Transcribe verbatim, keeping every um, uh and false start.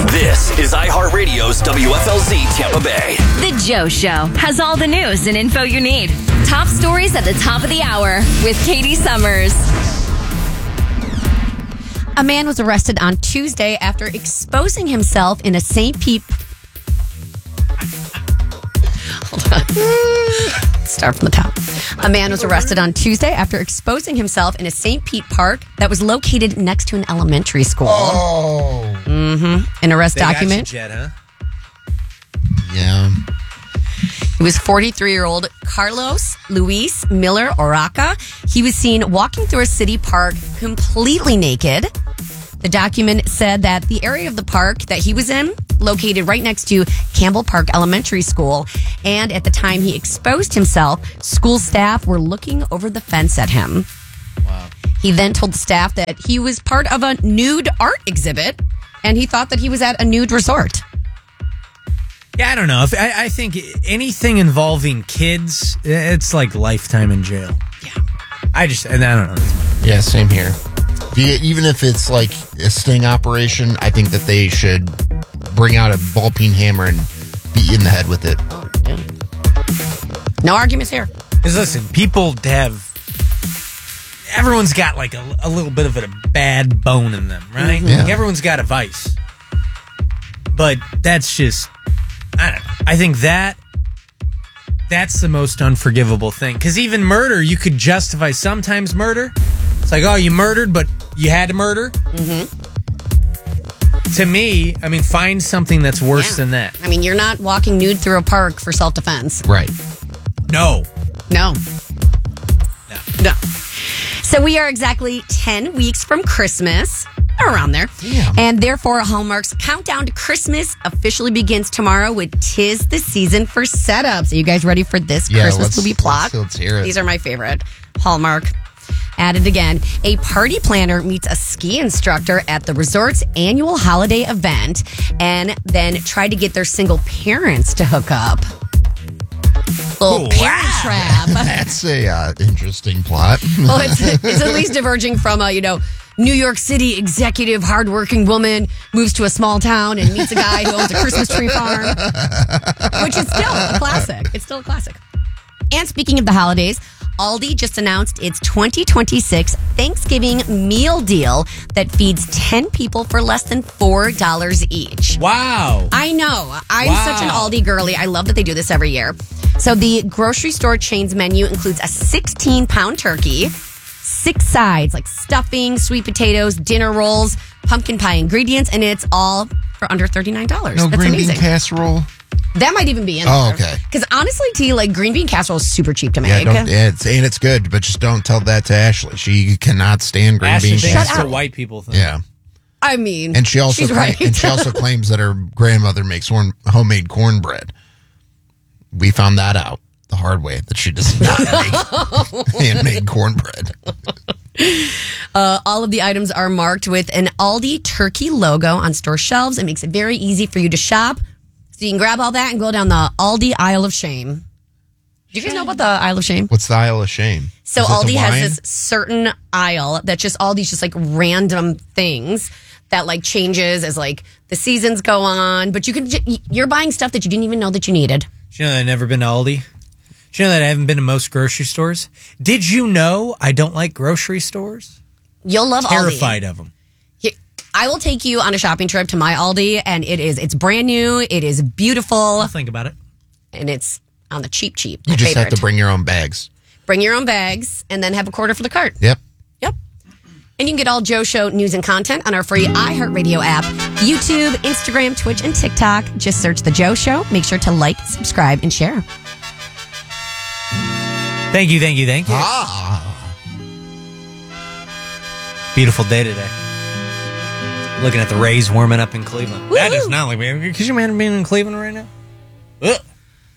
This is iHeartRadio's W F L Z Tampa Bay. The Joe Show has all the news and info you need. Top stories at the top of the hour with Katie Summers. A man was arrested on Tuesday after exposing himself in a Saint Pete. Hold on. Start from the top. A man was arrested on Tuesday after exposing himself in a Saint Pete park that was located next to an elementary school. Oh. Mm-hmm. An arrest They got document. you, Jet, huh? Yeah. It was forty-three-year-old Carlos Luis Miller Oraca. He was seen walking through a city park completely naked. The document said that the area of the park that he was in, located right next to Campbell Park Elementary School, and at the time he exposed himself, school staff were looking over the fence at him. Wow. He then told the staff that he was part of a nude art exhibit, and he thought that he was at a nude resort. Yeah, I don't know. If, I, I think anything involving kids, it's like lifetime in jail. Yeah. I just, and I don't know. Yeah, same here. The, even if it's like a sting operation, I think that they should bring out a ball peen hammer and beat you in the head with it. Oh, yeah. No arguments here. Because listen, people have, everyone's got like a, a little bit of a bad bone in them, right? Mm-hmm. Yeah. Like everyone's got a vice. But that's just, I don't know. I think that, that's the most unforgivable thing. Because even murder, you could justify sometimes murder. It's like, oh, you murdered, but you had to murder. Mm-hmm. To me, I mean, find something that's worse Yeah. than that. I mean, you're not walking nude through a park for self-defense. Right. No. No. No. No. So we are exactly ten weeks from Christmas, around there. Yeah. And therefore, Hallmark's countdown to Christmas officially begins tomorrow with 'Tis the Season for Setups. Are you guys ready for this Yeah, Christmas let's- movie plot? let's- let's hear it. These are my favorite. Hallmark. At it again. A party planner meets a ski instructor at the resort's annual holiday event and then try to get their single parents to hook up. Little Oh, parent wow. trap. That's a uh, interesting plot. Well, it's, it's at least diverging from a, you know, New York City executive, hardworking woman moves to a small town and meets a guy who owns a Christmas tree farm, which is still a classic. It's still a classic. And speaking of the holidays, Aldi just announced its twenty twenty-six Thanksgiving meal deal that feeds ten people for less than four dollars each. Wow. I know. I'm Wow. such an Aldi girly. I love that they do this every year. So the grocery store chain's menu includes a sixteen-pound turkey, six sides like stuffing, sweet potatoes, dinner rolls, pumpkin pie ingredients, and it's all for under thirty-nine dollars. No That's green amazing. bean casserole. That might even be in Oh, there. okay. Because honestly, T, like green bean casserole is super cheap to make. Yeah, don't, yeah, it's, and it's good, but just don't tell that to Ashley. She cannot stand green Ashley bean thinks casserole. it's a white people thing. Yeah, I mean, and she also she's cla- right. and she also claims that her grandmother makes horn, homemade cornbread. We found that out the hard way that she does not make handmade cornbread. Uh, all of the items are marked with an Aldi turkey logo on store shelves. It makes it very easy for you to shop. So you can grab all that and go down the Aldi Aisle of Shame. Do you guys know about the Aisle of Shame? What's the Isle of Shame? So Is that the Aldi has wine? this certain aisle that just all these just like random things that like changes as like the seasons go on. But you can j- you're buying stuff that you didn't even know that you needed. Did you know that I've never been to Aldi? Did you know that I haven't been to most grocery stores? Did you know I don't like grocery stores? You'll love Aldi. Terrified of them. I will take you on a shopping trip to my Aldi, and it is it's brand new, it is beautiful, I'll think about it. and it's on the cheap cheap. You My just have favorite. to bring your own bags. Bring your own bags, and then have a quarter for the cart. Yep. Yep. And you can get all Joe Show news and content on our free iHeartRadio app, YouTube, Instagram, Twitch, and TikTok. Just search The Joe Show. Make sure to like, subscribe, and share. Thank you, thank you, thank you. Ah. Beautiful day today. Looking at the Rays warming up in Cleveland. That Woo-hoo. is not like, could you imagine being in Cleveland right now? Ugh.